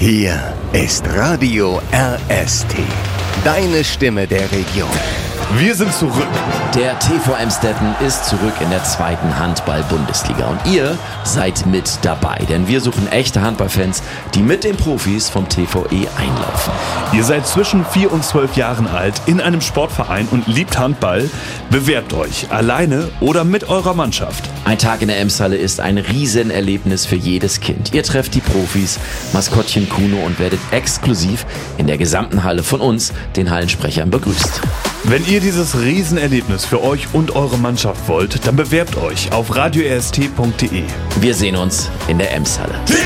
Hier ist Radio RST, deine Stimme der Region. Wir sind zurück. Der TV Emstetten ist zurück in der 2. Handball-Bundesliga und ihr seid mit dabei, denn wir suchen echte Handballfans, die mit den Profis vom TVE einlaufen. Ihr seid zwischen 4 und 12 Jahren alt, in einem Sportverein und liebt Handball. Bewerbt euch, alleine oder mit eurer Mannschaft. Ein Tag in der Emshalle ist ein Riesenerlebnis für jedes Kind. Ihr trefft die Profis, Maskottchen Kuno und werdet exklusiv in der gesamten Halle von uns, den Hallensprechern, begrüßt. Wenn ihr dieses Riesenerlebnis für euch und eure Mannschaft wollt, dann bewerbt euch auf radiorst.de. Wir sehen uns in der Emshalle.